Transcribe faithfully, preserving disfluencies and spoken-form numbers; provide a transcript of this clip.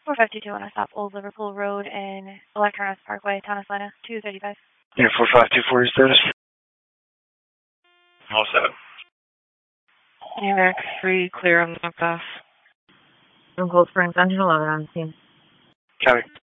four five two two, want to stop Old Liverpool Road and Electronis Parkway, Town of Salina, two thirty-five. Yeah, four five two four, your status? All seven. America three, clear on the knocked off. From Cold Springs, engine eleven on the scene. Copy.